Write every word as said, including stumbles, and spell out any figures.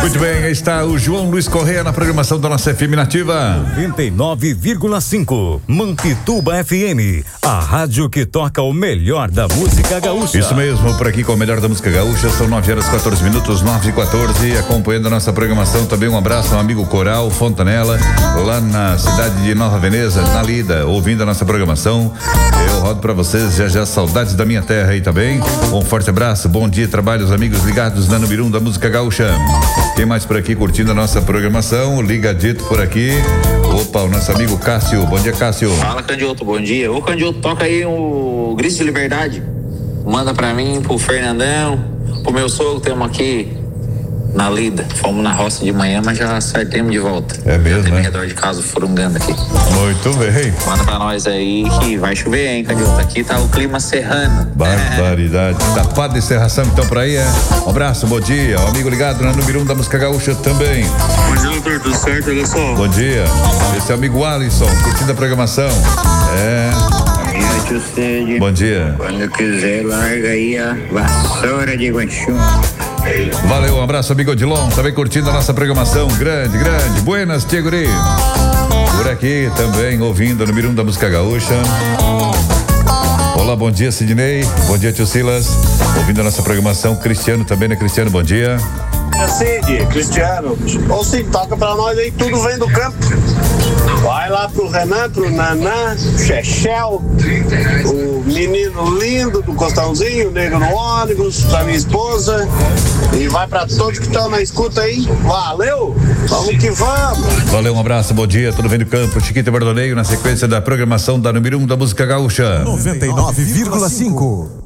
Muito bem, aí está o João Luiz Correia na programação da nossa F M Nativa. noventa e nove vírgula cinco, Mampituba F M, a rádio que toca o melhor da música gaúcha. Isso mesmo, por aqui com o melhor da música gaúcha, são nove horas e quatorze minutos, nove e quatorze, acompanhando a nossa programação. Também um abraço ao amigo Coral Fontanella, lá na cidade de Nova Veneza, na Lida, ouvindo a nossa programação. Eu rodo pra vocês já já saudades da minha terra aí também. Um forte abraço, bom dia, trabalho, os amigos ligados na número um da música gaúcha. Quem mais por aqui curtindo a nossa programação? Ligadito por aqui. Opa, o nosso amigo Cássio. Bom dia, Cássio. Fala, Candioto, bom dia. Ô, Candioto, toca aí o Grito de Liberdade. Manda pra mim, pro Fernandão, pro meu sogro, temos aqui na Lida. Fomos na roça de manhã, mas já acertemos de volta. É mesmo, né? Ao redor de casa, furungando aqui. Muito bem. Manda pra nós aí que vai chover, hein, Candioto? Aqui tá o clima serrano. Barbaridade. É. Tapado de serração então por aí, é? Um abraço, bom dia. O amigo ligado na número um da música gaúcha também. Bom dia, doutor, tudo certo? Olha só. Bom dia. Esse é o amigo Alisson, curtindo a programação. É. Sede. Bom dia. Quando quiser, larga aí a vassoura de guanchum. Valeu, um abraço, amigo Odilon, também curtindo a nossa programação. Grande, grande. Buenas, Tia Guri. Por aqui também ouvindo o número um da música gaúcha. Olá, bom dia, Sidney. Bom dia, tio Silas. Ouvindo a nossa programação. Cristiano também, né, Cristiano? Bom dia. Cid, Cristiano. Ou sim, toca pra nós aí, tudo vem do campo. Vai lá pro Renan, pro Nanã, Chechel, o menino lindo do Costãozinho, o negro no ônibus, pra minha esposa. E vai pra todos que estão na escuta aí. Valeu! Vamos que vamos! Valeu, um abraço, bom dia, tudo vem do campo. Chiquito Bordoneio na sequência da programação da número um da música gaúcha. noventa e nove vírgula cinco.